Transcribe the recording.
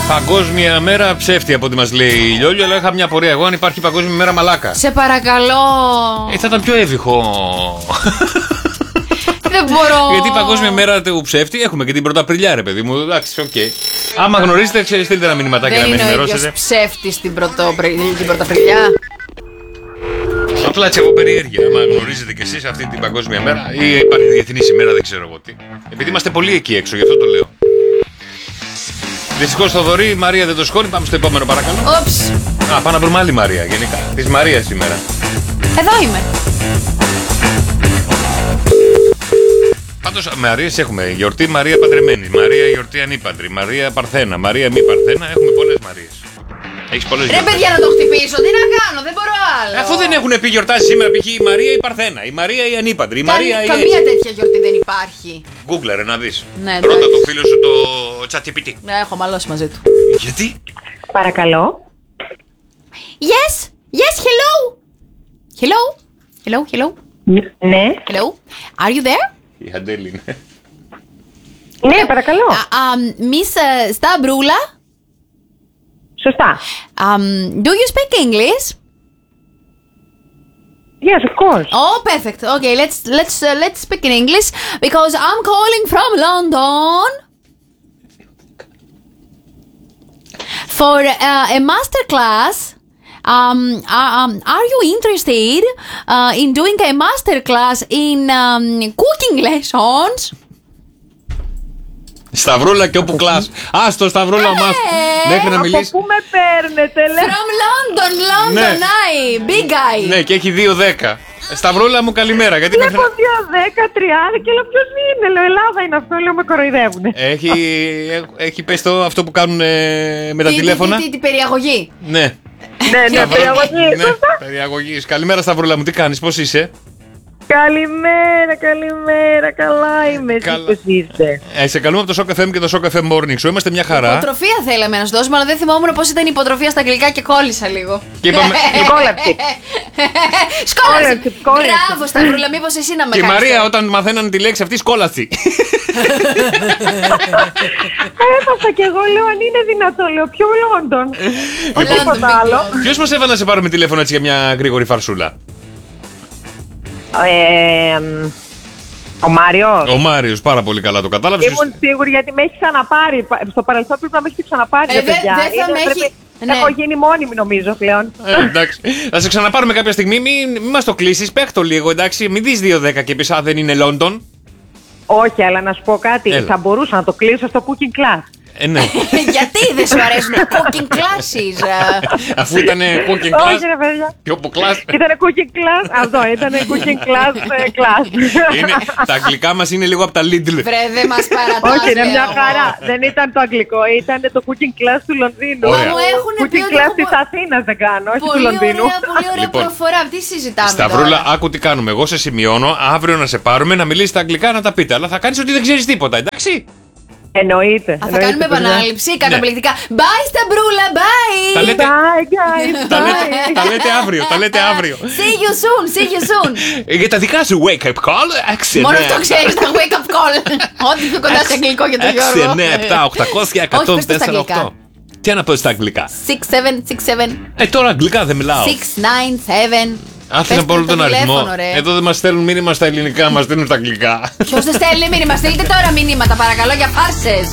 Παγκόσμια μέρα ψεύτη από ό,τι μας λέει η Λιόλιο, αλλά είχα μια πορεία εγώ αν υπάρχει παγκόσμια μέρα μαλάκα. Σε παρακαλώ. Θα ήταν πιο εύηχο. Δεν μπορώ. Γιατί η παγκόσμια μέρα του ψεύτη έχουμε και την Πρωταπριλιά, ρε παιδί μου. Εντάξει, οκ. Άμα γνωρίζετε, στείλτε ένα μηνυματάκι να με ενημερώσετε. Δεν είναι ο ίδιος ψεύτης την Πρωταπριλιά. Απλά έτσι από περιέργεια. Άμα γνωρίζετε κι εσείς αυτή την παγκόσμια μέρα ή υπάρχει διεθνής ημέρα, δεν ξέρω εγώ τι. Επειδή είμαστε πολύ εκεί έξω, γι' αυτό το λέω. Δυστυχώς Θοδωρή, η Μαρία δεν το σκόνει. Πάμε στο επόμενο, παρακαλώ. Όψ. Πάμε να βρούμε άλλη Μαρία, γενικά. Της Μαρίας σήμερα. Εδώ είμαι. Πάντως, Μαρίες έχουμε. Γιορτή Μαρία Παντρεμένη, Μαρία γιορτή ανήπαντρη, Μαρία Παρθένα, Μαρία μη Παρθένα. Έχουμε πολλές Μαρίες. Έχεις πολλές Ρε παιδιά, να το χτυπήσω, τι να κάνω, δεν μπορώ άλλο. Αφού δεν έχουν πει γιορτάσει σήμερα, π.χ. η Μαρία η Παρθένα, η Μαρία η ανήπαντρη, η Μαρία η. Καμία τέτοια γιορτή δεν υπάρχει. Google να δεις. Ναι, ρώτα το φίλο σου το ChatGPT. Ναι, έχω μαλώσει μαζί του. Γιατί? Παρακαλώ. Yes, yes, hello. Hello, hello, hello. Ναι. Hello, are you there? Η Αντέλη είναι. Ναι, παρακαλώ. Miss Stabrula? Σωστά. Do you speak English? Yes, of course. Oh, perfect. Okay, let's speak in English because I'm calling from London for a master class. Are you interested in doing a master class in cooking lessons? Σταυρούλα και όπου κλάς. Άστο Σταυρούλα μας. Μέχρι να μιλήσει. Από πού με παίρνετε, λέτε? From London, Ναι. I, big guy. Ναι, και έχει 2-10. Σταυρούλα μου, καλημέρα. Γιατί Βλέπω 2-10, 30 και λέω ποιος είναι, λέω Ελλάδα είναι αυτό, λέω με κοροϊδεύουνε. έχει πες το αυτό που κάνουν με τα τηλέφωνα. Τι περιαγωγή. Ναι. Ναι, περιαγωγή. Ναι, περιαγωγής. Καλημέρα Σταυρούλα μου, τι κάνεις, πώς είσαι? Καλημέρα, καλά είμαι. Εσείς πώς είστε? Σε καλούμε από το Shock FM και το Shock FM Morning Show. Είμαστε μια χαρά. Υποτροφία θέλαμε να σου δώσουμε, αλλά δεν θυμόμουν πώς ήταν η υποτροφία στα αγγλικά και κόλλησα λίγο. Και είπαμε. Κόλαψη. Σκόλατσι. Μπράβο, Σταυρούλα, μήπως εσύ να με Και η κάνεις. Μαρία, όταν μαθαίνανε τη λέξη αυτή, σκόλατσι. Έπαθα κι εγώ, λέω αν είναι δυνατό, λέω πιο Λόντον. Όχι τίποτα άλλο. Ποιος μας έβαλε να σε πάρουμε τηλέφωνο έτσι για μια γρήγορη φαρσούλα? Ο Μάριος. Ο Μάριος, πάρα πολύ καλά το κατάλαβες. Ήμουν σίγουρη γιατί με έχει ξαναπάρει. Στο παρελθόν πρέπει να με έχει ξαναπάρει. Δεν θα με έχει. Έχω γίνει μόνιμη νομίζω πλέον. Εντάξει. Θα σε ξαναπάρουμε κάποια στιγμή. Μην μας το κλείσεις, παίχτο λίγο, εντάξει. Μην δεις 2-10 και πεις δεν είναι Λόντον. Όχι, αλλά να σου πω κάτι. Έλα. Θα μπορούσα να το κλείσω στο cooking class. Ναι. Γιατί δεν σου αρέσουν οι cooking classes? Αφού ήταν cooking class. Όχι ρε παιδιά. Πιο από class. Ήτανε cooking class. Αυτό ήτανε cooking class. Τα αγγλικά μας είναι λίγο από τα Lidl. Βρε, δεν μας παρατάς. Όχι, είναι μια χαρά. Δεν ήταν το αγγλικό, ήταν το cooking class του Λονδίνου. Ωραία. Μου έχουν πει Cooking ότι class έχω της Αθήνας δεν κάνω, όχι του πολύ Λονδίνου. ωραία Λοιπόν, προφορά. Τι συζητάμε Σταυρούλα, τώρα? άκου τι κάνουμε. Εγώ σε σημειώνω αύριο να σε πάρουμε να μιλήσεις τα αγγλικά να τα πείτε. Αλλά θα κάνεις ότι δεν ξέρεις τίποτα, εντάξει. Εννοείται. Θα κάνουμε επανάληψη, καταπληκτικά. Bye, Σταυρούλα, bye! Τα λέτε, Bye guys. τα λέτε αύριο, τα λέτε αύριο. See you soon, see you soon. Για τα δικά σου wake up call, 6, Μόνο αυτό ξέρεις, τα wake up call. Ό,τι πιο κοντά σε αγγλικό για τον Γιώργο. 6, 9, 7, 800, Όχι, πες το στα 104, 8. αγγλικά. Τι να πω στα αγγλικά? 6, 7, 6, 7, Τώρα αγγλικά δεν μιλάω. 6, 9, 7. Άφησα από όλο τον αριθμό. Εδώ δεν μας στέλνουν μήνυμα στα ελληνικά, μας στέλνουν στα αγγλικά. Ποιος δεν στέλνει μήνυμα, στείλτε τώρα μηνύματα παρακαλώ για φάρσες.